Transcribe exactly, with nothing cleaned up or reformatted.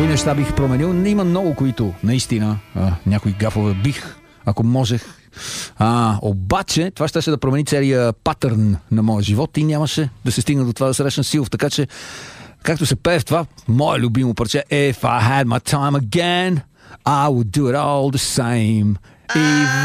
Кои неща бих променил? Има много, които наистина а, някои гафове бих, ако можех. А, обаче, това ще да промени целия патърн на моя живот и нямаше да се стигна до това да срещна Силов. Така че, както се пее в това, мое любимо парче If I had my time again, I would do it all the same. И